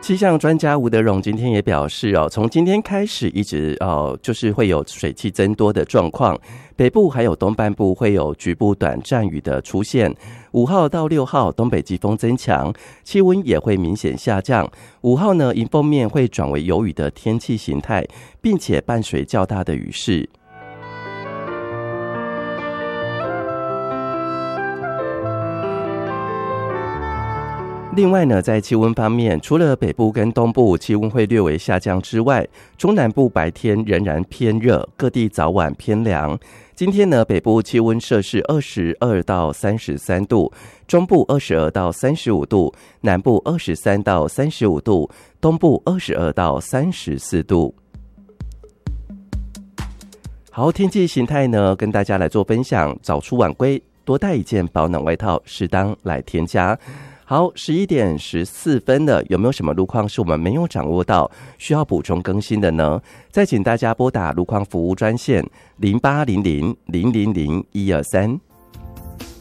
气象专家吴德荣今天也表示从今天开始一直就是会有水汽增多的状况，北部还有东半部会有局部短暂雨的出现。5号到6号东北季风增强，气温也会明显下降。5号呢，迎风面会转为有雨的天气形态，并且伴随较大的雨势。另外呢，在气温方面，除了北部跟东部气温会略微下降之外，中南部白天仍然偏热，各地早晚偏凉。今天呢，北部气温摄氏22到33度，中部22到35度，南部23到35度，东部22到34度。好，天气形态呢，跟大家来做分享，早出晚归，多带一件保暖外套，适当来添加。好，11点14分了，有没有什么路况是我们没有掌握到，需要补充更新的呢？再请大家拨打路况服务专线0800-000-123。